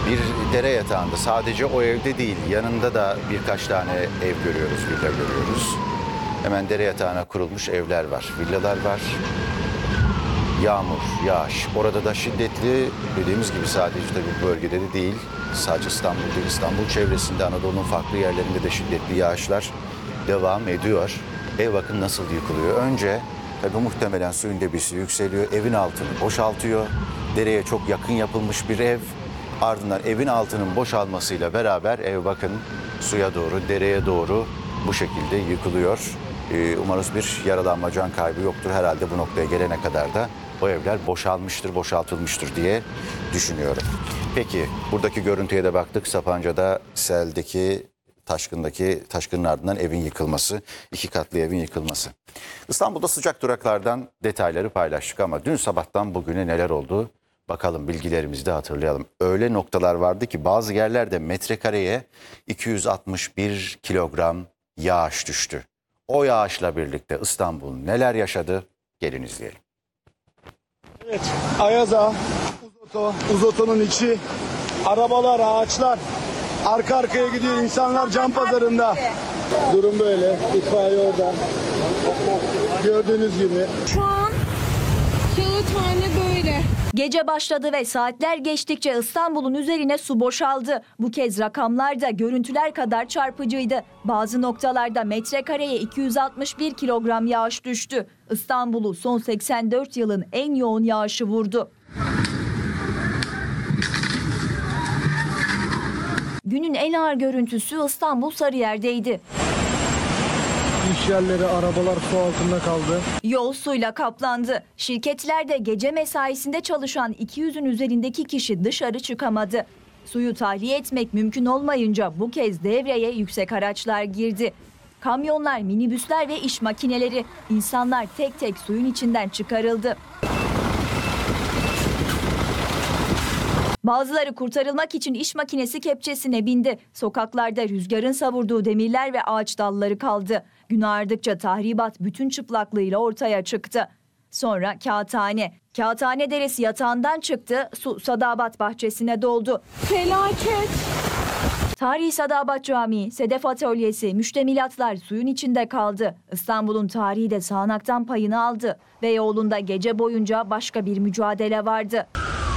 Bir dere yatağında, sadece o evde değil, yanında da birkaç tane ev görüyoruz, villa görüyoruz. Hemen dere yatağına kurulmuş evler var, villalar var. Yağmur, yağış. Orada da şiddetli, dediğimiz gibi sadece tabii bu bölgede de değil, sadece İstanbul değil, İstanbul çevresinde, Anadolu'nun farklı yerlerinde de şiddetli yağışlar devam ediyor. Ev bakın nasıl yıkılıyor. Önce tabii muhtemelen suyun debisi yükseliyor, evin altını boşaltıyor. Dereye çok yakın yapılmış bir ev. Ardından evin altının boşalmasıyla beraber ev bakın suya doğru, dereye doğru bu şekilde yıkılıyor. Umarız bir yaralanma, can kaybı yoktur. Herhalde bu noktaya gelene kadar da o evler boşalmıştır, boşaltılmıştır diye düşünüyorum. Peki buradaki görüntüye de baktık. Sapanca'da seldeki, taşkının ardından evin yıkılması, 2 katlı evin yıkılması. İstanbul'da sıcak duraklardan detayları paylaştık ama dün sabahtan bugüne neler oldu? Bakalım, bilgilerimizi de hatırlayalım. Öyle noktalar vardı ki bazı yerlerde metrekareye 261 kilogram yağış düştü. O yağışla birlikte İstanbul neler yaşadı? Gelin izleyelim. Evet, Ayaza, Uzoto'nun içi, arabalar, ağaçlar arka arkaya gidiyor, insanlar can pazarında. Durum böyle, itfaiye orada. Gördüğünüz gibi. Şu an kağıthane böyle. Gece başladı ve saatler geçtikçe İstanbul'un üzerine su boşaldı. Bu kez rakamlar da görüntüler kadar çarpıcıydı. Bazı noktalarda metrekareye 261 kilogram yağış düştü. İstanbul'u son 84 yılın en yoğun yağışı vurdu. Günün en ağır görüntüsü İstanbul Sarıyer'deydi. İş yerleri, arabalar su altında kaldı. Yol suyla kaplandı. Şirketlerde gece mesaisinde çalışan 200'ün üzerindeki kişi dışarı çıkamadı. Suyu tahliye etmek mümkün olmayınca bu kez devreye yüksek araçlar girdi. Kamyonlar, minibüsler ve iş makineleri, insanlar tek tek suyun içinden çıkarıldı. Bazıları kurtarılmak için iş makinesi kepçesine bindi. Sokaklarda rüzgarın savurduğu demirler ve ağaç dalları kaldı. Gün ağardıkça tahribat bütün çıplaklığıyla ortaya çıktı. Sonra Kağıthane. Kağıthane Deresi yatağından çıktı, su Sadabat bahçesine doldu. Felaket. Tarihi Sadabat Camii, Sedef Atölyesi, müştemilatlar suyun içinde kaldı. İstanbul'un tarihi de sağanaktan payını aldı. Beyoğlu'nda gece boyunca başka bir mücadele vardı.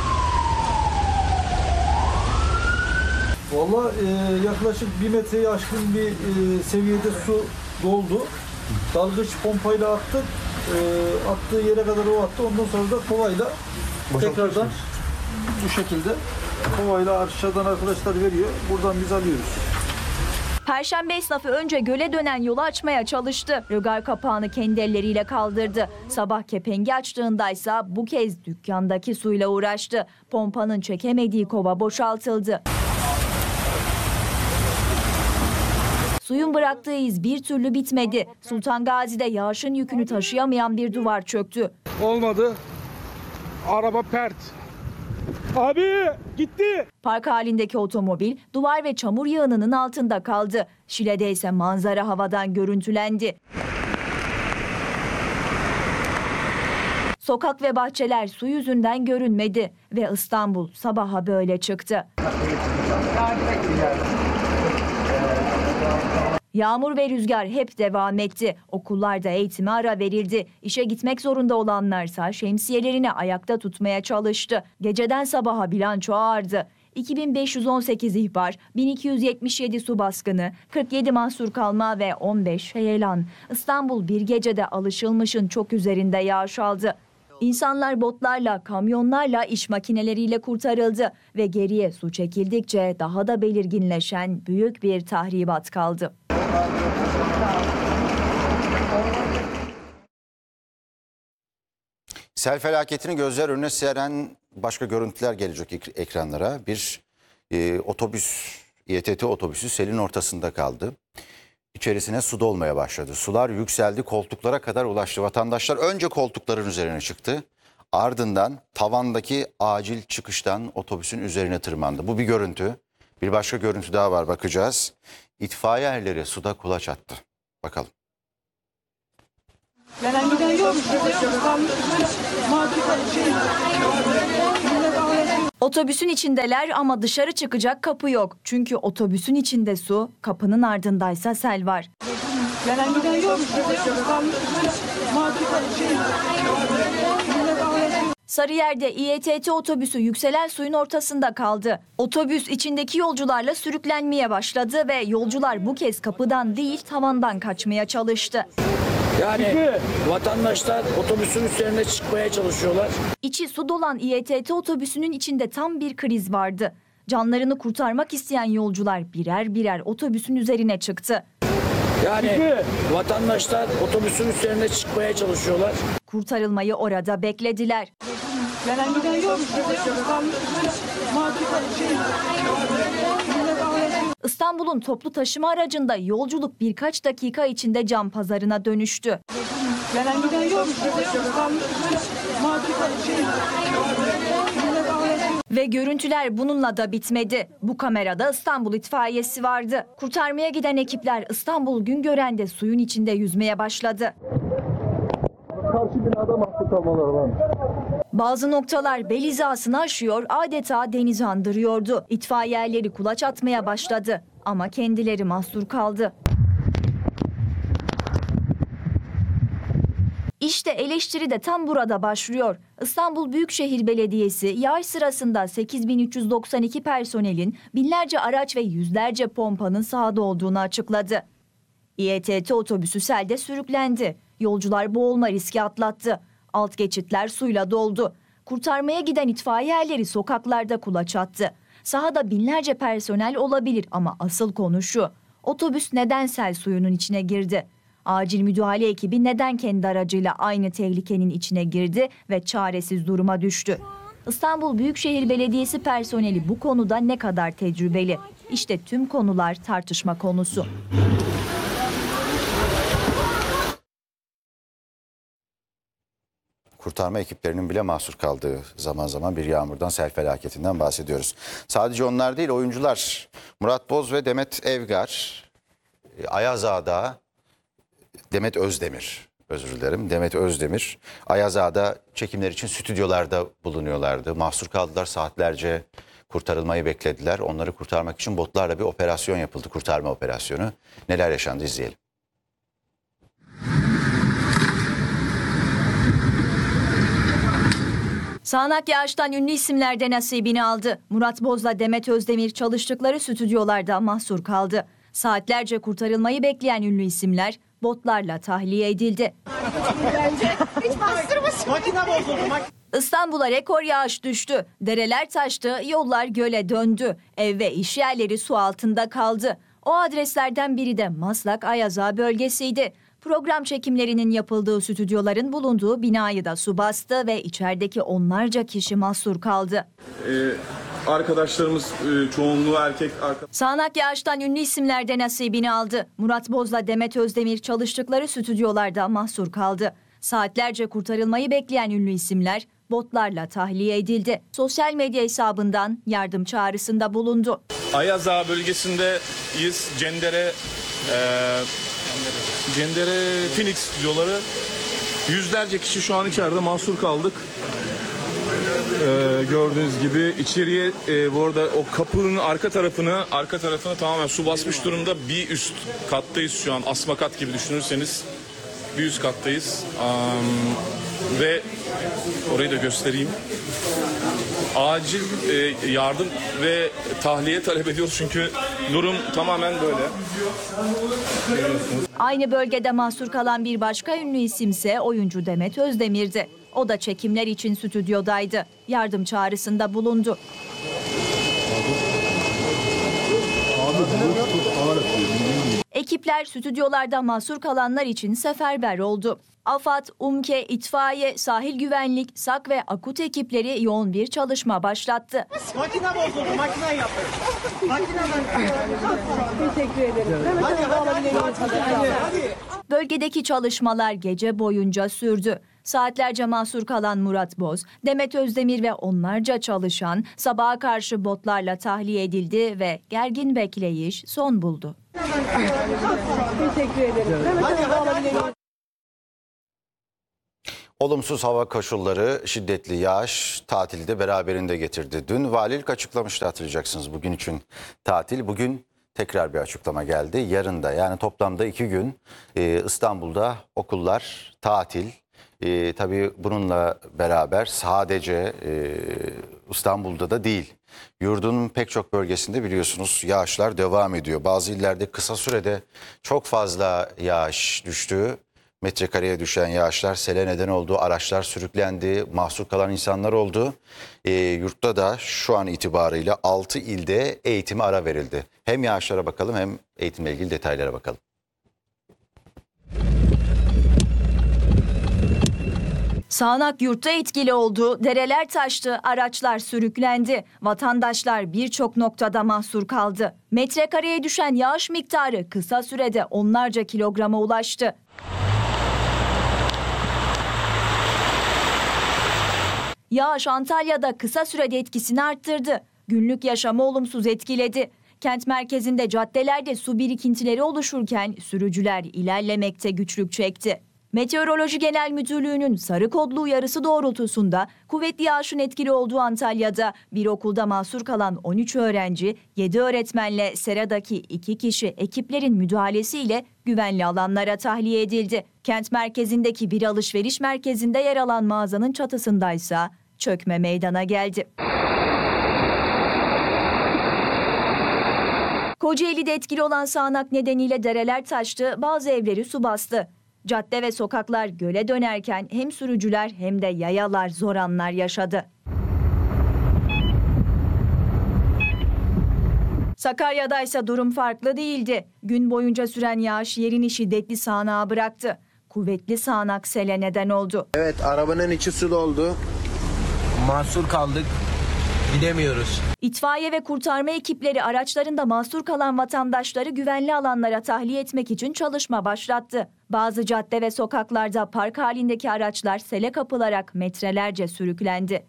Valla yaklaşık 1 metreyi aşkın bir seviyede su doldu. Dalgıç pompayla attık. Attığı yere kadar o attı. Ondan sonra da kovayla tekrardan bu şekilde kovayla aşağıdan arkadaşlar veriyor. Buradan biz alıyoruz. Perşembe esnafı önce göle dönen yolu açmaya çalıştı. Rögar kapağını kendi elleriyle kaldırdı. Sabah kepengi açtığındaysa bu kez dükkandaki suyla uğraştı. Pompanın çekemediği kova boşaltıldı. Suyun bıraktığı iz bir türlü bitmedi. Sultan Gazi'de yağışın yükünü taşıyamayan bir duvar çöktü. Olmadı. Araba pert. Abi gitti. Park halindeki otomobil duvar ve çamur yığınının altında kaldı. Şile'de ise manzara havadan görüntülendi. Sokak ve bahçeler su yüzünden görünmedi ve İstanbul sabaha böyle çıktı. Yağmur ve rüzgar hep devam etti. Okullarda eğitime ara verildi. İşe gitmek zorunda olanlarsa şemsiyelerini ayakta tutmaya çalıştı. Geceden sabaha bilanço ağırdı. 2518 ihbar, 1277 su baskını, 47 mahsur kalma ve 15 heyelan. İstanbul bir gecede alışılmışın çok üzerinde yağış aldı. İnsanlar botlarla, kamyonlarla, iş makineleriyle kurtarıldı ve geriye su çekildikçe daha da belirginleşen büyük bir tahribat kaldı. Sel felaketini gözler önüne seren başka görüntüler gelecek ekranlara. Bir otobüs, İETT otobüsü selin ortasında kaldı. İçerisine su dolmaya başladı. Sular yükseldi, koltuklara kadar ulaştı. Vatandaşlar önce koltukların üzerine çıktı. Ardından tavandaki acil çıkıştan otobüsün üzerine tırmandı. Bu bir görüntü. Bir başka görüntü daha var, bakacağız. İtfaiye erleri suda kulaç attı. Bakalım. Gelen giden yok. Otobüsün içindeler ama dışarı çıkacak kapı yok. Çünkü otobüsün içinde su, kapının ardındaysa sel var. Gelen giden yok. Sarıyer'de İETT otobüsü yükselen suyun ortasında kaldı. Otobüs içindeki yolcularla sürüklenmeye başladı ve yolcular bu kez kapıdan değil tavandan kaçmaya çalıştı. Yani vatandaşlar otobüsün üzerine çıkmaya çalışıyorlar. İçi su dolan İETT otobüsünün içinde tam bir kriz vardı. Canlarını kurtarmak isteyen yolcular birer birer otobüsün üzerine çıktı. Yani vatandaşlar otobüsün üzerine çıkmaya çalışıyorlar. Kurtarılmayı orada beklediler. Gelen giden yok. İstanbul'un toplu taşıma aracında yolculuk birkaç dakika içinde can pazarına dönüştü. Gelen giden yok. Ve görüntüler bununla da bitmedi. Bu kamerada İstanbul itfaiyesi vardı. Kurtarmaya giden ekipler İstanbul Güngören'de suyun içinde yüzmeye başladı. Karşı binada mahsur kalmalar var. Bazı noktalar bel hizasını aşıyor, adeta denizi andırıyordu. İtfaiyeleri kulaç atmaya başladı ama kendileri mahsur kaldı. İşte eleştiri de tam burada başlıyor. İstanbul Büyükşehir Belediyesi yağış sırasında 8.392 personelin binlerce araç ve yüzlerce pompanın sahada olduğunu açıkladı. İETT otobüsü selde sürüklendi. Yolcular boğulma riski atlattı. Alt geçitler suyla doldu. Kurtarmaya giden itfaiyeleri sokaklarda kulaç attı. Sahada binlerce personel olabilir ama asıl konu şu: otobüs neden sel suyunun içine girdi? Acil müdahale ekibi neden kendi aracıyla aynı tehlikenin içine girdi ve çaresiz duruma düştü? İstanbul Büyükşehir Belediyesi personeli bu konuda ne kadar tecrübeli? İşte tüm konular tartışma konusu. Kurtarma ekiplerinin bile mahsur kaldığı zaman zaman bir yağmurdan, sel felaketinden bahsediyoruz. Sadece onlar değil, oyuncular Murat Boz ve Demet Evgar, Ayaz Ağa'da Demet Özdemir, Ayaz Ağa'da çekimler için stüdyolarda bulunuyorlardı. Mahsur kaldılar, saatlerce kurtarılmayı beklediler. Onları kurtarmak için botlarla bir operasyon yapıldı, kurtarma operasyonu. Neler yaşandı izleyelim. Sağanak yağıştan ünlü isimler de nasibini aldı. Murat Boz'la Demet Özdemir çalıştıkları stüdyolarda mahsur kaldı. Saatlerce kurtarılmayı bekleyen ünlü isimler botlarla tahliye edildi. İstanbul'a rekor yağış düştü. Dereler taştı, yollar göle döndü. Ev ve iş yerleri su altında kaldı. O adreslerden biri de Maslak Ayaz Ağa bölgesiydi. Program çekimlerinin yapıldığı stüdyoların bulunduğu binayı da su bastı ve içerideki onlarca kişi mahsur kaldı. Arkadaşlarımız çoğunluğu erkek Sağanak yağıştan ünlü isimler de nasibini aldı. Murat Boz'la Demet Özdemir çalıştıkları stüdyolarda mahsur kaldı. Saatlerce kurtarılmayı bekleyen ünlü isimler botlarla tahliye edildi. Sosyal medya hesabından yardım çağrısında bulundu. Ayaz Ağa bölgesindeyiz. Cendere Phoenix stüdyoları. Yüzlerce kişi şu an içeride mahsur kaldık. Gördüğünüz gibi içeriye bu arada o kapının arka tarafına tamamen su basmış durumda. Bir üst kattayız şu an, asma kat gibi düşünürseniz bir üst kattayız. Ve orayı da göstereyim. Acil yardım ve tahliye talep ediyoruz çünkü durum tamamen böyle. Aynı bölgede mahsur kalan bir başka ünlü isimse oyuncu Demet Özdemir'di. O da çekimler için stüdyodaydı. Yardım çağrısında bulundu. Ekipler stüdyolarda mahsur kalanlar için seferber oldu. AFAD, UMKE, itfaiye, sahil güvenlik, SAK ve akut ekipleri yoğun bir çalışma başlattı. Makine bozuldu, makine yapın. Teşekkür ederim. Hadi. Bölgedeki çalışmalar gece boyunca sürdü. Saatlerce mahsur kalan Murat Boz, Demet Özdemir ve onlarca çalışan sabaha karşı botlarla tahliye edildi ve gergin bekleyiş son buldu. Teşekkür ederim. Hadi. Olumsuz hava koşulları, şiddetli yağış tatili de beraberinde getirdi. Dün valilik açıklamıştı, hatırlayacaksınız, bugün için tatil. Bugün tekrar bir açıklama geldi. Yarın da, yani toplamda 2 gün İstanbul'da okullar tatil. Tabii bununla beraber sadece İstanbul'da da değil, yurdun pek çok bölgesinde biliyorsunuz yağışlar devam ediyor. Bazı illerde kısa sürede çok fazla yağış düştü. Metrekareye düşen yağışlar sele neden oldu. Araçlar sürüklendi, mahsur kalan insanlar oldu. Yurtta da şu an itibarıyla 6 ilde eğitime ara verildi. Hem yağışlara bakalım hem eğitimle ilgili detaylara bakalım. Sağanak yurtta etkili oldu, dereler taştı, araçlar sürüklendi. Vatandaşlar birçok noktada mahsur kaldı. Metrekareye düşen yağış miktarı kısa sürede onlarca kilograma ulaştı. Yağış Antalya'da kısa sürede etkisini arttırdı. Günlük yaşamı olumsuz etkiledi. Kent merkezinde caddelerde su birikintileri oluşurken sürücüler ilerlemekte güçlük çekti. Meteoroloji Genel Müdürlüğü'nün sarı kodlu uyarısı doğrultusunda kuvvetli yağışın etkili olduğu Antalya'da bir okulda mahsur kalan 13 öğrenci, 7 öğretmenle seradaki 2 kişi ekiplerin müdahalesiyle güvenli alanlara tahliye edildi. Kent merkezindeki bir alışveriş merkezinde yer alan mağazanın çatısındaysa çökme meydana geldi. Kocaeli'de etkili olan sağanak nedeniyle dereler taştı, bazı evleri su bastı. Cadde ve sokaklar göle dönerken hem sürücüler hem de yayalar zor anlar yaşadı. Sakarya'da ise durum farklı değildi. Gün boyunca süren yağış yerini şiddetli sağanağa bıraktı. Kuvvetli sağanak sele neden oldu. Evet, arabanın içi su doldu. Mahsur kaldık. Gidemiyoruz. İtfaiye ve kurtarma ekipleri araçlarında mahsur kalan vatandaşları güvenli alanlara tahliye etmek için çalışma başlattı. Bazı cadde ve sokaklarda park halindeki araçlar sele kapılarak metrelerce sürüklendi.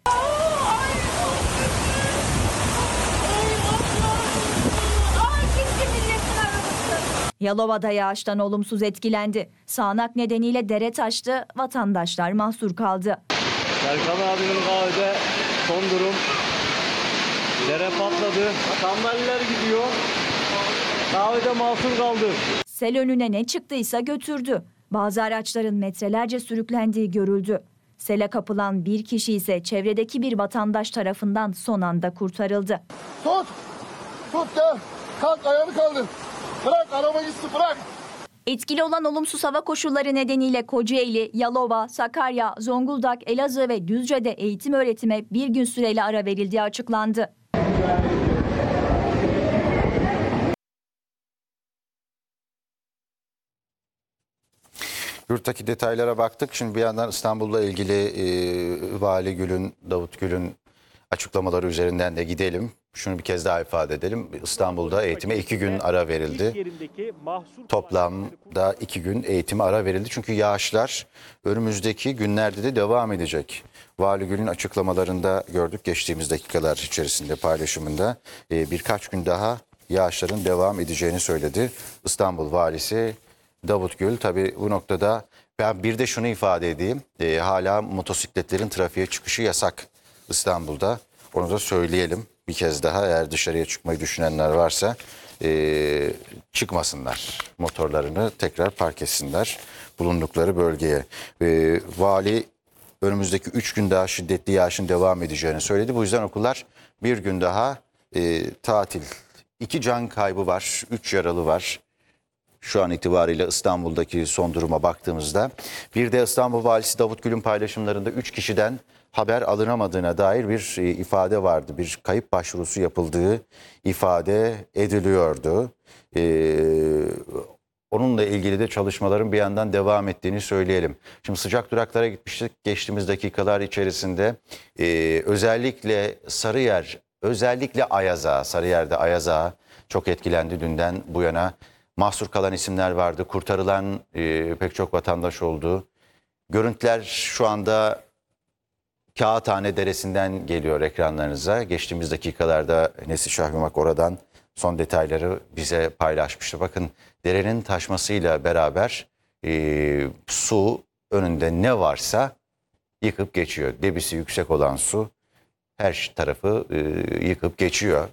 Yalova'da yağıştan olumsuz etkilendi. Sağanak nedeniyle dere taştı, vatandaşlar mahsur kaldı. Serkan abinin kahvede son durum. Dere patladı. Sandalyeler gidiyor. Kahvede mahsur kaldı. Sel önüne ne çıktıysa götürdü. Bazı araçların metrelerce sürüklendiği görüldü. Sele kapılan bir kişi ise çevredeki bir vatandaş tarafından son anda kurtarıldı. Tut! Tut gel! Kalk, ayağını kaldır. Bırak, araba gitsin, bırak. Etkili olan olumsuz hava koşulları nedeniyle Kocaeli, Yalova, Sakarya, Zonguldak, Elazığ ve Düzce'de eğitim öğretime bir gün süreyle ara verildiği açıklandı. Yurttaki detaylara baktık. Şimdi bir yandan İstanbul'la ilgili Vali Gül'ün, Davut Gül'ün açıklamaları üzerinden de gidelim. Şunu bir kez daha ifade edelim. İstanbul'da eğitime 2 gün ara verildi. Toplamda 2 gün eğitime ara verildi. Çünkü yağışlar önümüzdeki günlerde de devam edecek. Vali Gül'ün açıklamalarında gördük, geçtiğimiz dakikalar içerisinde paylaşımında birkaç gün daha yağışların devam edeceğini söyledi İstanbul Valisi Davut Gül. Tabii bu noktada ben bir de şunu ifade edeyim. Hala motosikletlerin trafiğe çıkışı yasak İstanbul'da. Onu da söyleyelim bir kez daha, eğer dışarıya çıkmayı düşünenler varsa çıkmasınlar. Motorlarını tekrar park etsinler bulundukları bölgeye. Vali önümüzdeki 3 gün daha şiddetli yağışın devam edeceğini söyledi. Bu yüzden okullar bir gün daha tatil. 2 can kaybı var, 3 yaralı var. Şu an itibariyle İstanbul'daki son duruma baktığımızda. Bir de İstanbul Valisi Davut Gül'ün paylaşımlarında 3 kişiden haber alınamadığına dair bir ifade vardı. Bir kayıp başvurusu yapıldığı ifade ediliyordu. Onunla ilgili de çalışmaların bir yandan devam ettiğini söyleyelim. Şimdi sıcak duraklara gitmiştik geçtiğimiz dakikalar içerisinde. Özellikle Sarıyer, özellikle Ayaza, Sarıyer'de Ayaza çok etkilendi dünden bu yana. Mahsur kalan isimler vardı, kurtarılan pek çok vatandaş oldu. Görüntüler şu anda Kağıthane Deresi'nden geliyor ekranlarınıza. Geçtiğimiz dakikalarda Nesil Şahyumak oradan son detayları bize paylaşmıştı. Bakın, derenin taşmasıyla beraber su önünde ne varsa yıkıp geçiyor. Debisi yüksek olan su her tarafı yıkıp geçiyor.